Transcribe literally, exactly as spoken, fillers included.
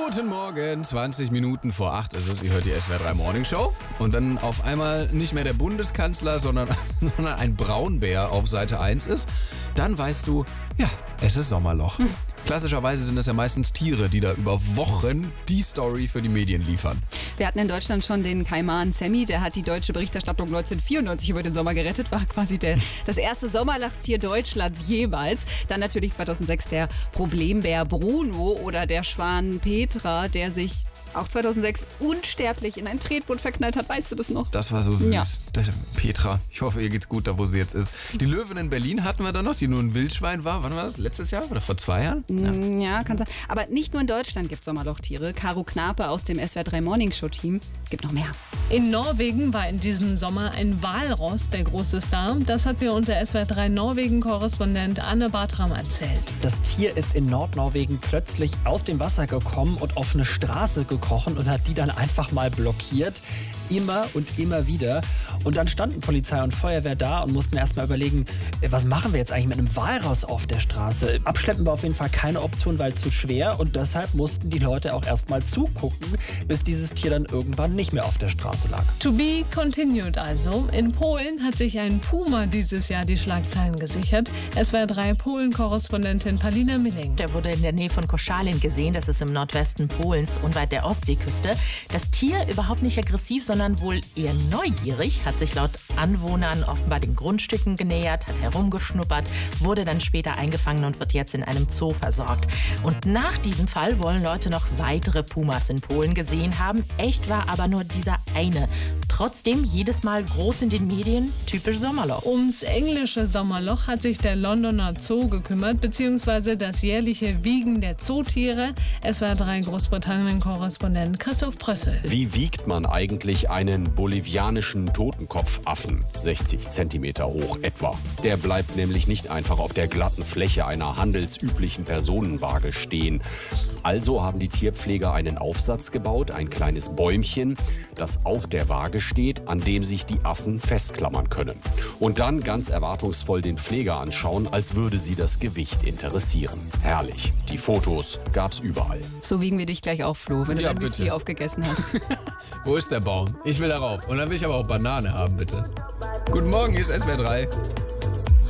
Guten Morgen, zwanzig Minuten vor acht ist es. Ihr hört die S W R drei Morning Show. Und dann auf einmal nicht mehr der Bundeskanzler, sondern, sondern ein Braunbär auf Seite eins ist. Dann weißt du, ja, es ist Sommerloch. Hm. Klassischerweise sind es ja meistens Tiere, die da über Wochen die Story für die Medien liefern. Wir hatten in Deutschland schon den Kaiman Sammy, der hat die deutsche Berichterstattung neunzehnhundertvierundneunzig über den Sommer gerettet, war quasi der, das erste Sommerlochtier Deutschlands jemals. Dann natürlich zweitausendsechs der Problembär Bruno oder der Schwan Petra, der sich auch zweitausendsechs unsterblich in ein Tretboot verknallt hat. Weißt du das noch? Das war so süß. Ja. Petra, ich hoffe, ihr geht's gut, da wo sie jetzt ist. Die Löwin in Berlin hatten wir da noch, die nur ein Wildschwein war. Wann war das? Letztes Jahr oder vor zwei Jahren? Ja, ja kann sein. Aber nicht nur in Deutschland gibt es Sommerlochtiere. Caro Knape aus dem S W R drei Morning Show Team gibt noch mehr. In Norwegen war in diesem Sommer ein Walross der große Star. Das hat mir unser S W R drei Norwegen-Korrespondent Anne Bartram erzählt. Das Tier ist in Nordnorwegen plötzlich aus dem Wasser gekommen und auf eine Straße gekrochen und hat die dann einfach mal blockiert. Immer und immer wieder. Und dann standen Polizei und Feuerwehr da und mussten erst mal überlegen, was machen wir jetzt eigentlich mit einem Walross auf der Straße? Abschleppen war auf jeden Fall keine Option, weil zu schwer. Und deshalb mussten die Leute auch erst mal zugucken, bis dieses Tier dann irgendwann nicht mehr auf der Straße lag. To be continued also. In Polen hat sich ein Puma dieses Jahr die Schlagzeilen gesichert. S W R drei Polen-Korrespondentin Palina Milling. Der wurde in der Nähe von Koszalin gesehen. Das ist im Nordwesten Polens, unweit der Ostseeküste. Das Tier überhaupt nicht aggressiv, sondern sondern wohl eher neugierig, hat sich laut Anwohnern offenbar den Grundstücken genähert, hat herumgeschnuppert, wurde dann später eingefangen und wird jetzt in einem Zoo versorgt. Und nach diesem Fall wollen Leute noch weitere Pumas in Polen gesehen haben. Echt war aber nur dieser eine. Trotzdem jedes Mal groß in den Medien, typisch Sommerloch. Ums englische Sommerloch hat sich der Londoner Zoo gekümmert, beziehungsweise das jährliche Wiegen der Zootiere. Es war drei Großbritannien-Korrespondent Christoph Prössel. Wie wiegt man eigentlich einen bolivianischen Totenkopfaffen? sechzig Zentimeter hoch etwa. Der bleibt nämlich nicht einfach auf der glatten Fläche einer handelsüblichen Personenwaage stehen. Also haben die Tierpfleger einen Aufsatz gebaut, ein kleines Bäumchen, das auf der Waage steht, an dem sich die Affen festklammern können. Und dann ganz erwartungsvoll den Pfleger anschauen, als würde sie das Gewicht interessieren. Herrlich. Die Fotos gab's überall. So wiegen wir dich gleich auf, Flo, wenn du Ja, dein Müsli bitte. aufgegessen hast. Wo ist der Baum? Ich will darauf. Und dann will ich aber auch Banane haben, bitte. Guten Morgen, hier ist S W R drei.